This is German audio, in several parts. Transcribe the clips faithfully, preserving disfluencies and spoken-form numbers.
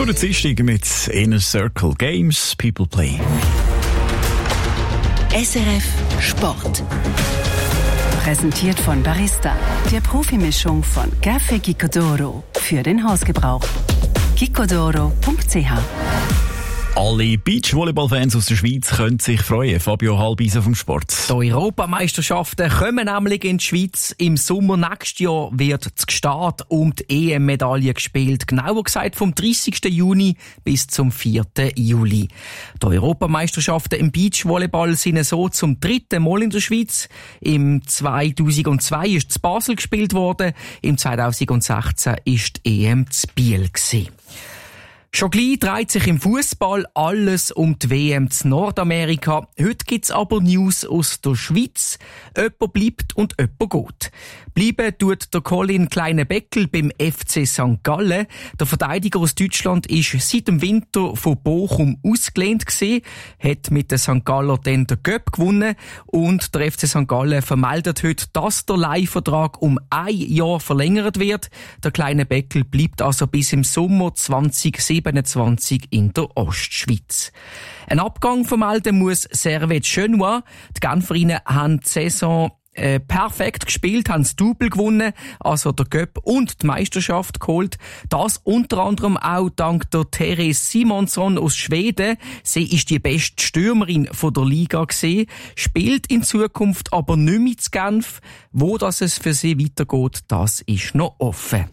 Durch den Dienstag mit Inner Circle Games, People Play. S R F Sport. Präsentiert von Barista, der Profimischung von Café Gicodoro für den Hausgebrauch. gicodoro punkt c h. Alle Beachvolleyball-Fans aus der Schweiz können sich freuen. Fabio Halbis vom Sport. Die Europameisterschaften kommen nämlich in die Schweiz. Im Sommer nächstes Jahr wird das Gstaad um die E M-Medaille gespielt. Genauer gesagt vom dreißigsten Juni bis zum vierten Juli. Die Europameisterschaften im Beachvolleyball sind so zum dritten Mal in der Schweiz. Im zweitausendzwei ist es Basel gespielt worden. Im zweitausendsechzehn ist die E M zu Biel gewesen. Schon gleich dreht sich im Fußball alles um die W M zu Nordamerika. Heute gibt's aber News aus der Schweiz. Jemand bleibt und jemand geht. Bleiben tut der Colin Kleine-Beckel beim F C Sankt Gallen. Der Verteidiger aus Deutschland ist seit dem Winter von Bochum ausgelehnt gewesen, hat mit den Sankt Galler dann den Cup gewonnen und der F C Sankt Gallen vermeldet heute, dass der Leihvertrag um ein Jahr verlängert wird. Der Kleine-Beckel bleibt also bis im Sommer zweitausendsiebenundzwanzig in der Ostschweiz. Ein Abgang vermelden muss Servette Genois. Die Genferinnen haben die Saison Äh, perfekt gespielt, haben das Double gewonnen, also der Cup und die Meisterschaft geholt. Das unter anderem auch dank der Therese Simonsson aus Schweden. Sie ist die beste Stürmerin von der Liga gewesen, spielt in Zukunft aber nicht mehr zu Genf. Wo das es für sie weitergeht, das ist noch offen.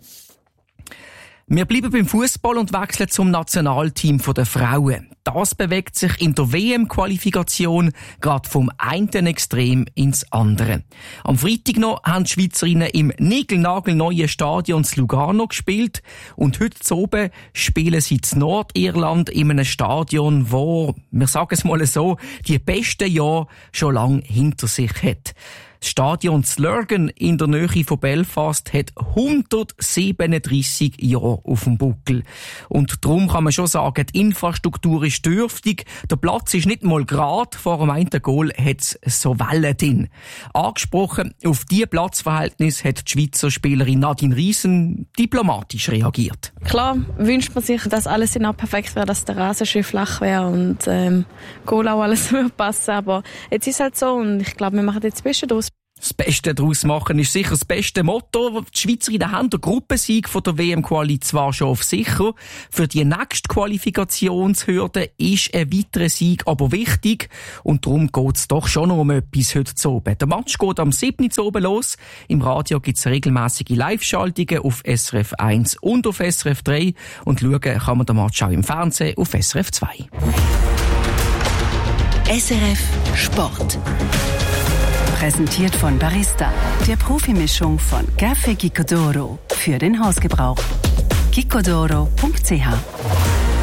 Wir bleiben beim Fußball und wechseln zum Nationalteam der Frauen. Das bewegt sich in der W M-Qualifikation gerade vom einen Extrem ins andere. Am Freitag noch haben die Schweizerinnen im niegelnagelneuen Stadion in Lugano gespielt und heute oben spielen sie in Nordirland in einem Stadion, wo, wir sagen es mal so, die besten Jahre schon lange hinter sich hat. Das Stadion Slurgan in der Nähe von Belfast hat hundertsiebenunddreissig Jahre auf dem Buckel. Und darum kann man schon sagen, die Infrastruktur ist dürftig. Der Platz ist nicht mal gerade. Vor dem einen Goal hat es so Wellen drin. Angesprochen auf diese Platzverhältnis hat die Schweizer Spielerin Nadine Riesen diplomatisch reagiert. Klar wünscht man sich, dass alles genau perfekt wäre, dass der Rasen schön flach wäre und ähm, Goal auch alles würde passen. Aber jetzt ist es halt so und ich glaube, wir machen jetzt das Beste daraus. Das Beste daraus machen ist sicher das beste Motto. Die Schweizerinnen haben den Gruppensieg von der W M-Quali zwar schon auf sicher. Für die nächste Qualifikationshürde ist ein weiterer Sieg aber wichtig. Und darum geht es doch schon noch um etwas heute zu oben. Der Match geht am siebten zu oben los. Im Radio gibt es regelmäßige Live-Schaltungen auf S R F eins und auf S R F drei. Und schauen kann man den Match auch im Fernsehen auf S R F zwei. S R F Sport. Präsentiert von Barista, der Profimischung von Café Gicodoro für den Hausgebrauch. gicodoro punkt c h.